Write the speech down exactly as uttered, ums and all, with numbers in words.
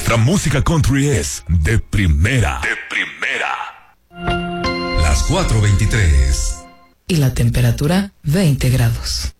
Nuestra música country es de primera. De primera. Las cuatro veintitrés. Y la temperatura veinte grados.